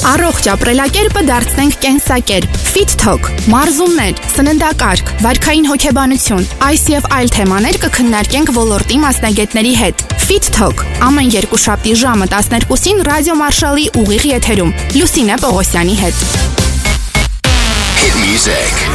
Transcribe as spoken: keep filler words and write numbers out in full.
Առողջ ապրելակերպը դարձնենք կենսակերպ։ Fit Talk, մարզումներ, սննդակարգ, վարքային հոգեբանություն, այս եւ այլ թեմաներ կքննարկենք ոլորտի մասնագետների հետ։ Fit Talk ամեն երկուշաբթի ժամը տասներկուսին Ռադիո Մարշալի ուղիղ եթերում Լուսինե Պողոսյանի հետ։ Hit music.